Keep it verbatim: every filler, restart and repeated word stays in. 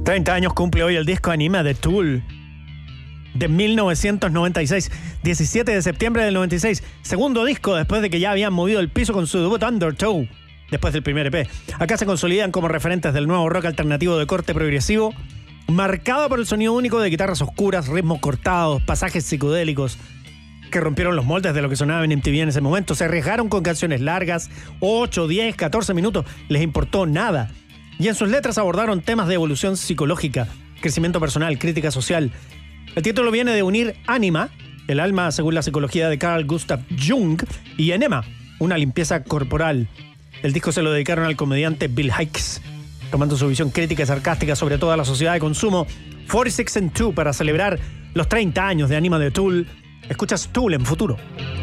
treinta años cumple hoy el disco Anima de Tool, de mil novecientos noventa y seis, diecisiete de septiembre del noventa y seis, segundo disco después de que ya habían movido el piso con su debut Undertow, después del primer E P. Acá se consolidan como referentes del nuevo rock alternativo de corte progresivo, marcado por el sonido único de guitarras oscuras, ritmos cortados, pasajes psicodélicos que rompieron los moldes de lo que sonaba en M T V en ese momento. Se arriesgaron con canciones largas, ocho, diez, catorce minutos, les importó nada. Y en sus letras abordaron temas de evolución psicológica, crecimiento personal, crítica social. El título viene de unir ánima, el alma según la psicología de Carl Gustav Jung, y enema, una limpieza corporal. El disco se lo dedicaron al comediante Bill Hicks, tomando su visión crítica y sarcástica sobre toda la sociedad de consumo. cuarenta y seis and dos para celebrar los treinta años de Anima de Tool. Escuchas Tool en Futuro.